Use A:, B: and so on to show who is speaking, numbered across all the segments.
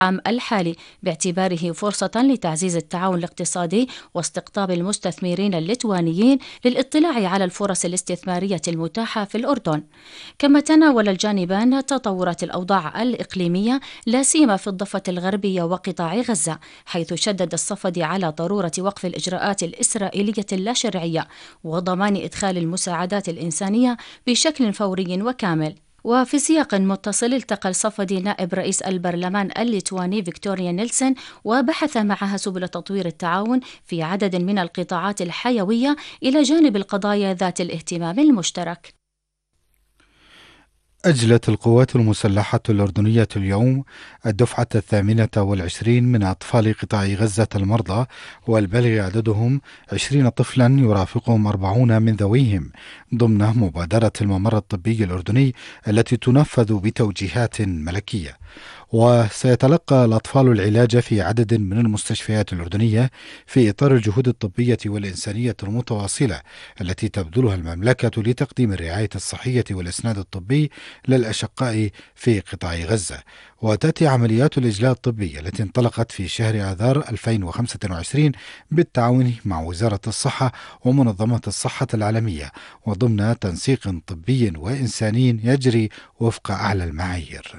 A: العام الحالي باعتباره فرصة لتعزيز التعاون الاقتصادي واستقطاب المستثمرين الليتوانيين للاطلاع على الفرص الاستثمارية المتاحة في الأردن. كما تناول الجانبان تطورات الأوضاع الإقليمية لا سيما في الضفة الغربية وقطاع غزة، حيث شدد الصفدي على ضرورة وقف الإجراءات الإسرائيلية اللاشرعية وضمان إدخال المساعدات الإنسانية بشكل فوري وكامل. وفي سياق متصل التقى الصفدي نائب رئيس البرلمان الليتواني فيكتوريا نيلسون وبحث معها سبل تطوير التعاون في عدد من القطاعات الحيوية إلى جانب القضايا ذات الاهتمام المشترك.
B: أجلت القوات المسلحة الأردنية اليوم الدفعة 28 من أطفال قطاع غزة المرضى، والبالغ عددهم 20 طفلا يرافقهم 40 من ذويهم، ضمن مبادرة الممر الطبي الأردني التي تنفذ بتوجيهات ملكية. وسيتلقى الأطفال العلاج في عدد من المستشفيات الأردنية في إطار الجهود الطبية والإنسانية المتواصلة التي تبذلها المملكة لتقديم الرعاية الصحية والإسناد الطبي للأشقاء في قطاع غزة. وتأتي عمليات الإجلاء الطبي التي انطلقت في شهر آذار 2025 بالتعاون مع وزارة الصحة ومنظمة الصحة العالمية، وضمن تنسيق طبي وإنساني يجري وفق أعلى المعايير.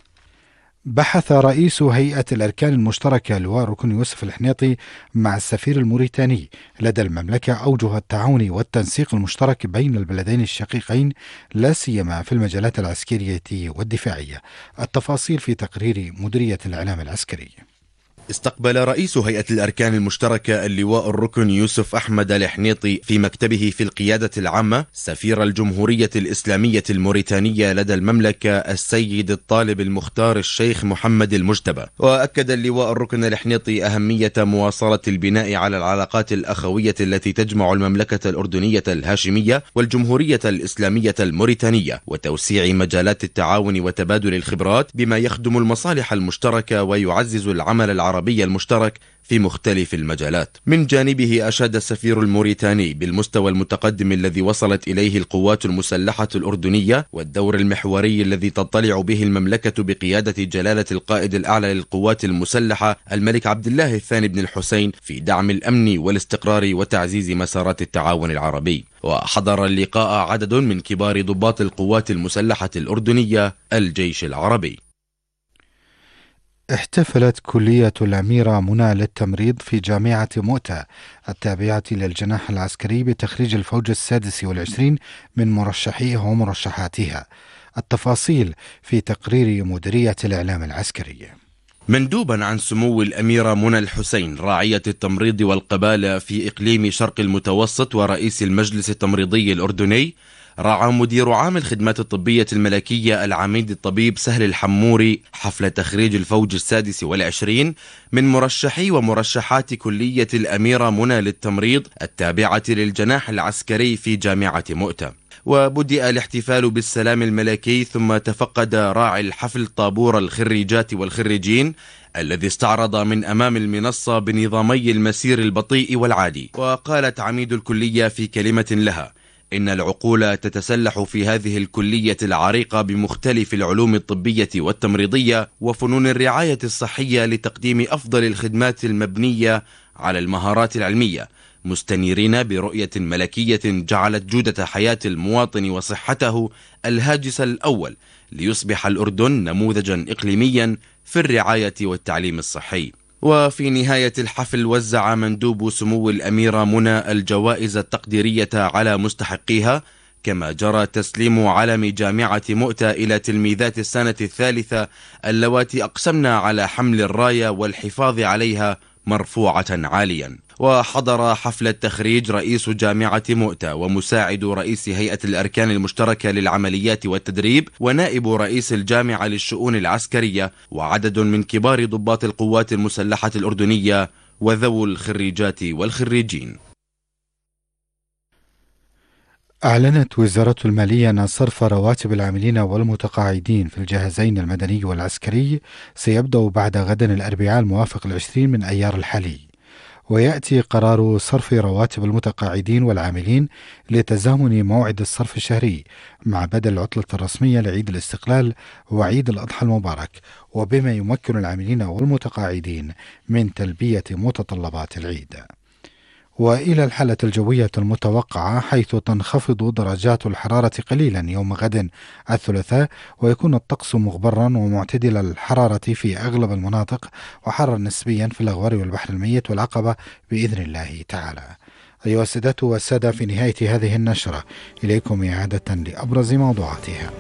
B: بحث رئيس هيئة الأركان المشتركة لواء ركن يوسف الحنيطي مع السفير الموريتاني لدى المملكة أوجه التعاون والتنسيق المشترك بين البلدين الشقيقين، لا سيما في المجالات العسكرية والدفاعية. التفاصيل في تقرير مديرية الإعلام العسكري.
C: استقبل رئيس هيئة الأركان المشتركة اللواء الركن يوسف أحمد الحنيطي في مكتبه في القيادة العامة سفير الجمهورية الإسلامية الموريتانية لدى المملكة السيد الطالب المختار الشيخ محمد المجتبى. وأكد اللواء الركن الحنيطي أهمية مواصلة البناء على العلاقات الأخوية التي تجمع المملكة الأردنية الهاشمية والجمهورية الإسلامية الموريتانية، وتوسيع مجالات التعاون وتبادل الخبرات بما يخدم المصالح المشتركة ويعزز العمل العربي المشترك في مختلف المجالات. من جانبه أشاد السفير الموريتاني بالمستوى المتقدم الذي وصلت إليه القوات المسلحة الأردنية والدور المحوري الذي تطلع به المملكة بقيادة جلالة القائد الأعلى للقوات المسلحة الملك عبد الله الثاني بن الحسين في دعم الأمن والاستقرار وتعزيز مسارات التعاون العربي. وحضر اللقاء عدد من كبار ضباط القوات المسلحة الأردنية الجيش العربي.
B: احتفلت كلية الأميرة منى للتمريض في جامعة مؤتة التابعة للجناح العسكري بتخريج الفوج 26 من مرشحيها ومرشحاتها. التفاصيل في تقرير مديرية الإعلام العسكري.
C: مندوبا عن سمو الأميرة منى الحسين راعية التمريض والقبالة في إقليم شرق المتوسط ورئيس المجلس التمريضي الأردني، راعى مدير عام الخدمات الطبية الملكية العميد الطبيب سهل الحموري حفل تخريج الفوج 26 من مرشحي ومرشحات كلية الأميرة منى للتمريض التابعة للجناح العسكري في جامعة مؤتة. وبدأ الاحتفال بالسلام الملكي، ثم تفقد راعي الحفل طابور الخريجات والخريجين الذي استعرض من أمام المنصة بنظامي المسير البطيء والعادي. وقالت عميد الكلية في كلمة لها إن العقول تتسلح في هذه الكلية العريقة بمختلف العلوم الطبية والتمريضية وفنون الرعاية الصحية لتقديم أفضل الخدمات المبنية على المهارات العلمية، مستنيرين برؤية ملكية جعلت جودة حياة المواطن وصحته الهاجس الأول ليصبح الأردن نموذجا إقليميا في الرعاية والتعليم الصحي. وفي نهاية الحفل وزع مندوب سمو الأميرة منى الجوائز التقديرية على مستحقيها، كما جرى تسليم علم جامعة مؤتة إلى تلميذات السنة الثالثة اللواتي أقسمنا على حمل الراية والحفاظ عليها مرفوعة عاليا. وحضر حفل التخريج رئيس جامعة مؤتة ومساعد رئيس هيئة الأركان المشتركة للعمليات والتدريب ونائب رئيس الجامعة للشؤون العسكرية وعدد من كبار ضباط القوات المسلحة الأردنية وذوو الخريجات والخريجين.
B: أعلنت وزارة المالية أن صرف رواتب العاملين والمتقاعدين في الجهازين المدني والعسكري سيبدأ بعد غد الأربعاء الموافق 20 من أيار الحالي. ويأتي قرار صرف رواتب المتقاعدين والعاملين لتزامن موعد الصرف الشهري مع بدء العطلة الرسمية لعيد الاستقلال وعيد الأضحى المبارك، وبما يمكن العاملين والمتقاعدين من تلبية متطلبات العيد. وإلى الحالة الجوية المتوقعة، حيث تنخفض درجات الحرارة قليلا يوم غد الثلاثاء، ويكون الطقس مغبرا ومعتدل الحرارة في أغلب المناطق، وحارا نسبيا في الأغوار والبحر الميت والعقبة بإذن الله تعالى. أيها السادة والسادة، في نهاية هذه النشرة إليكم إعادة لأبرز موضوعاتها.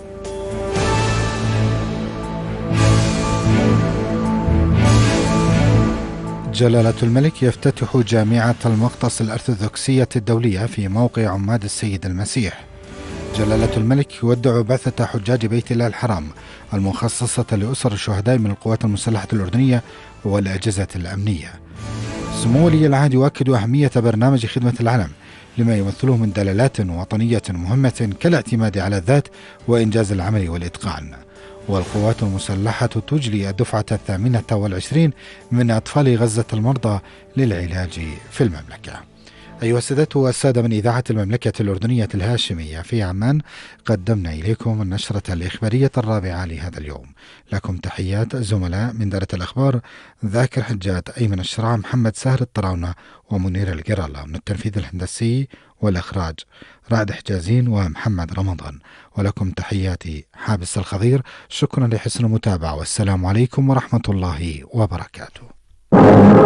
B: جلالة الملك يفتتح جامعة المقدس الأرثوذكسية الدولية في موقع عماد السيد المسيح. جلالة الملك يودع بعثة حجاج بيت الله الحرام المخصصة لأسر الشهداء من القوات المسلحة الأردنية والأجهزة الأمنية. سمو ولي العهد يؤكد أهمية برنامج خدمة العلم لما يمثله من دلالات وطنية مهمة كالاعتماد على الذات وإنجاز العمل والإتقان. والقوات المسلحة تجلي الدفعة 28 من أطفال غزة المرضى للعلاج في المملكة. أيها السادة والسادة، من إذاعة المملكة الأردنية الهاشمية في عمان قدمنا إليكم النشرة الإخبارية الرابعة لهذا اليوم. لكم تحيات الزملاء من دارة الأخبار ذاكر حجاج، أيمن الشرع، محمد ساهر الطراونة ومنير القرالة. من التنفيذ الهندسي والإخراج رعد حجازين ومحمد رمضان. ولكم تحياتي حابس الخضير. شكرا لحسن المتابعة، والسلام عليكم ورحمة الله وبركاته.